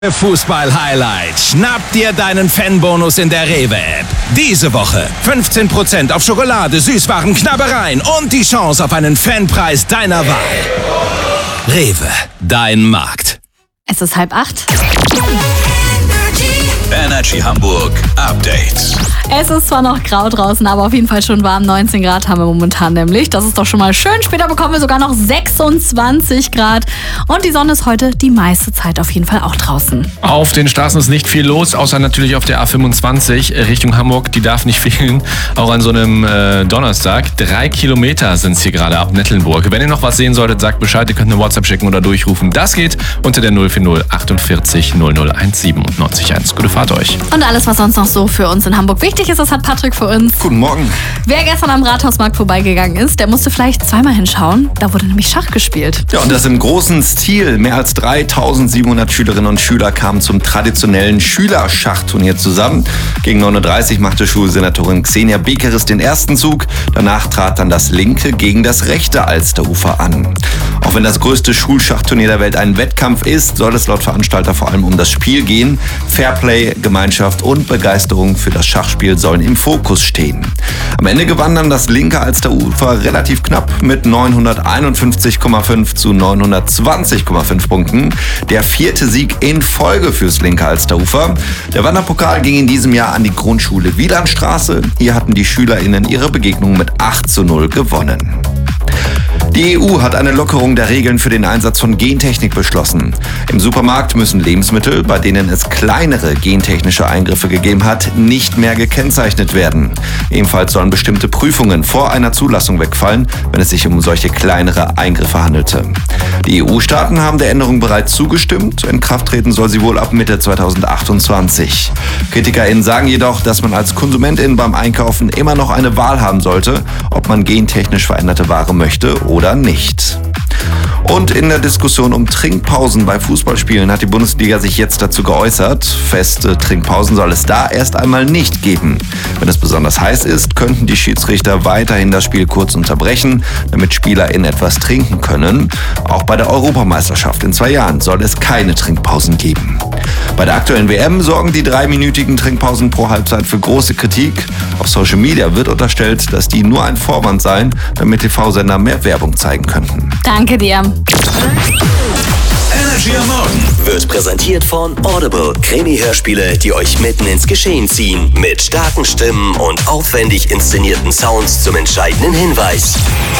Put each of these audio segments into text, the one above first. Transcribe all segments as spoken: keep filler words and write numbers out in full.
Fußball-Highlight. Schnapp dir deinen Fanbonus in der Rewe-App. Diese Woche fünfzehn Prozent auf Schokolade, Süßwaren, Knabbereien und die Chance auf einen Fanpreis deiner Wahl. Rewe, dein Markt. Es ist halb acht. Energy Hamburg Update. Es ist zwar noch grau draußen, aber auf jeden Fall schon warm. neunzehn Grad haben wir momentan nämlich. Das ist doch schon mal schön. Später bekommen wir sogar noch sechsundzwanzig Grad. Und die Sonne ist heute die meiste Zeit auf jeden Fall auch draußen. Auf den Straßen ist nicht viel los, außer natürlich auf der A fünfundzwanzig Richtung Hamburg. Die darf nicht fehlen, auch an so einem äh, Donnerstag. Drei Kilometer sind es hier gerade ab Nettelnburg. Wenn ihr noch was sehen solltet, sagt Bescheid. Ihr könnt eine WhatsApp schicken oder durchrufen. Das geht unter der null vier null achtundvierzig null null eins neunundneunzig eins. Gute Fahrt euch. Und alles, was sonst noch so für uns in Hamburg wichtig ist, das hat Patrick für uns. Guten Morgen. Wer gestern am Rathausmarkt vorbeigegangen ist, der musste vielleicht zweimal hinschauen. Da wurde nämlich Schach gespielt. Ja, und das im großen Stil. Mehr als dreitausendsiebenhundert Schülerinnen und Schüler kamen zum traditionellen Schülerschachturnier zusammen. Gegen neun Uhr dreißig machte Schulsenatorin Xenia Bekeres den ersten Zug. Danach trat dann das linke gegen das rechte Alsterufer an. Auch wenn das größte Schulschachturnier der Welt ein Wettkampf ist, soll es laut Veranstalter vor allem um das Spiel gehen. Fairplay, Gemeinschaft und Begeisterung für das Schachspiel sollen im Fokus stehen. Am Ende gewann dann das linke Alsterufer relativ knapp mit neunhunderteinundfünfzig Komma fünf zu neunhundertzwanzig Komma fünf Punkten. Der vierte Sieg in Folge fürs linke Alsterufer. Der Wanderpokal ging in diesem Jahr an die Grundschule Wielandstraße. Hier hatten die SchülerInnen ihre Begegnung mit acht zu null gewonnen. Die E U hat eine Lockerung der Regeln für den Einsatz von Gentechnik beschlossen. Im Supermarkt müssen Lebensmittel, bei denen es kleinere gentechnische Eingriffe gegeben hat, nicht mehr gekennzeichnet werden. Ebenfalls sollen bestimmte Prüfungen vor einer Zulassung wegfallen, wenn es sich um solche kleinere Eingriffe handelte. Die E U-Staaten haben der Änderung bereits zugestimmt. In Kraft treten soll sie wohl ab Mitte zweitausendachtundzwanzig. KritikerInnen sagen jedoch, dass man als KonsumentIn beim Einkaufen immer noch eine Wahl haben sollte, ob man gentechnisch veränderte Ware möchte oder nicht. Und in der Diskussion um Trinkpausen bei Fußballspielen hat die Bundesliga sich jetzt dazu geäußert. Feste Trinkpausen soll es da erst einmal nicht geben. Wenn es besonders heiß ist, könnten die Schiedsrichter weiterhin das Spiel kurz unterbrechen, damit SpielerInnen etwas trinken können. Auch bei der Europameisterschaft in zwei Jahren soll es keine Trinkpausen geben. Bei der aktuellen W M sorgen die dreiminütigen Trinkpausen pro Halbzeit für große Kritik. Auf Social Media wird unterstellt, dass die nur ein Vorwand seien, damit T V-Sender mehr Werbung zeigen könnten. Danke dir. Energy am Morgen wird präsentiert von Audible. Krimi-Hörspiele, die euch mitten ins Geschehen ziehen. Mit starken Stimmen und aufwendig inszenierten Sounds zum entscheidenden Hinweis.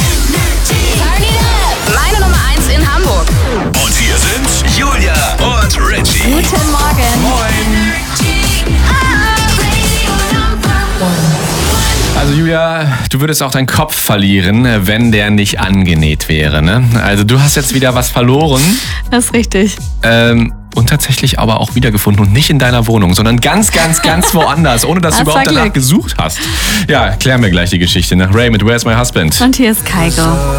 Meine Nummer eins in Hamburg. Und hier sind Julia und Richie. Guten Morgen. Moin. Also Julia, du würdest auch deinen Kopf verlieren, wenn der nicht angenäht wäre, ne? Also du hast jetzt wieder was verloren. Das ist richtig. Ähm, und tatsächlich aber auch wiedergefunden und nicht in deiner Wohnung, sondern ganz, ganz, ganz woanders, ohne dass Das du überhaupt war danach Glück. gesucht hast. Ja, klären wir gleich die Geschichte, ne? Ray mit Where's My Husband? Und hier ist Kygo.